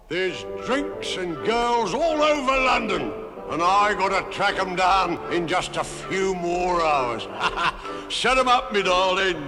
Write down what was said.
There's drinks and girls all over London, and I gotta track 'em down in just a few more hours. Shut 'em up, me darling.